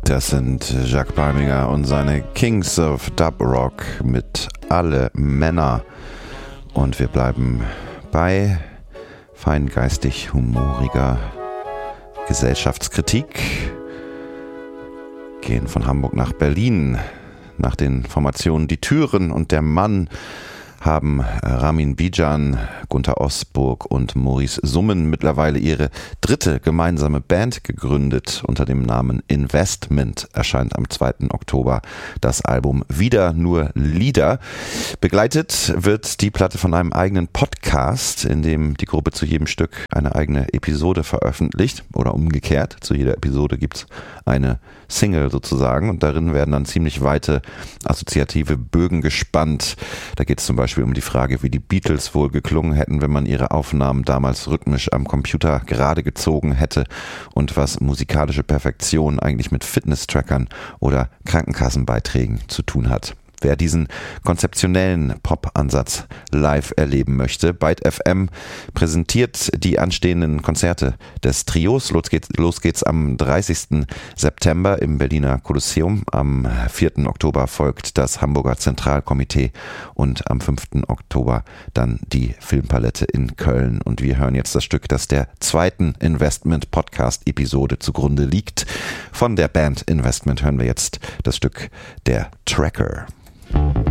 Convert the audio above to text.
Das sind Jacques Palminger und seine Kings of Dub Rock mit Alle Männer. Und wir bleiben bei feingeistig humoriger Gesellschaftskritik. Gehen von Hamburg nach Berlin. Nach den Formationen Die Türen und Der Mann haben Ramin Bijan, Gunter Osburg und Maurice Summen mittlerweile ihre dritte gemeinsame Band gegründet. Unter dem Namen Investment erscheint am 2. Oktober das Album Wieder nur Lieder. Begleitet wird die Platte von einem eigenen Podcast, in dem die Gruppe zu jedem Stück eine eigene Episode veröffentlicht oder umgekehrt. Zu jeder Episode gibt's eine Single sozusagen und darin werden dann ziemlich weite assoziative Bögen gespannt. Da geht es zum Beispiel um die Frage, wie die Beatles wohl geklungen hätten, wenn man ihre Aufnahmen damals rhythmisch am Computer gerade gezogen hätte und was musikalische Perfektion eigentlich mit Fitness-Trackern oder Krankenkassenbeiträgen zu tun hat. Wer diesen konzeptionellen Pop-Ansatz live erleben möchte, Byte FM präsentiert die anstehenden Konzerte des Trios. Los geht's am 30. September im Berliner Kolosseum. Am 4. Oktober folgt das Hamburger Zentralkomitee und am 5. Oktober dann die Filmpalette in Köln. Und wir hören jetzt das Stück, das der zweiten Investment-Podcast-Episode zugrunde liegt. Von der Band Investment hören wir jetzt das Stück Der Tracker.